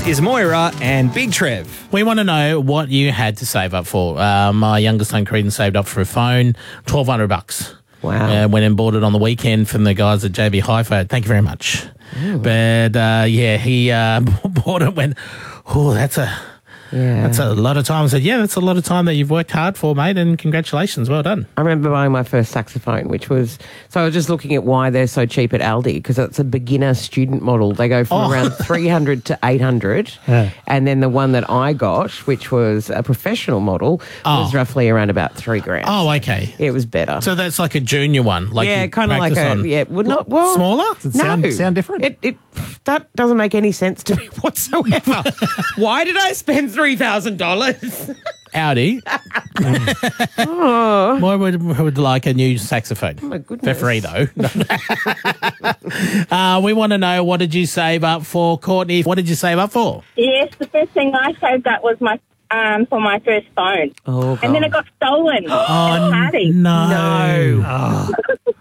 This is Moira and Big Trev. We want to know what you had to save up for. My youngest son, Creedon, saved up for a phone, $1,200. Wow. Went and bought it on the weekend from the guys at JB Hi-Fi. Thank you very much. Ooh. But, he bought it, went, that's a lot of time. I said, that's a lot of time that you've worked hard for, mate, and congratulations. Well done. I remember buying my first saxophone, which was... So I was just looking at why they're so cheap at Aldi, because it's a beginner student model. They go from around 300 to 800. Yeah. And then the one that I got, which was a professional model, was roughly around about $3,000. Oh, okay. It was better. So that's like a junior one. Like kind of like smaller? Does it sound different? That doesn't make any sense to me whatsoever. Why did I spend $3,000? Audi. Moira would like a new saxophone. Oh, my goodness. For free, though. We want to know, what did you save up for? Courtney, what did you save up for? Yes, the first thing I saved up was my for my first phone. Oh, God. And then it got stolen at a party. No.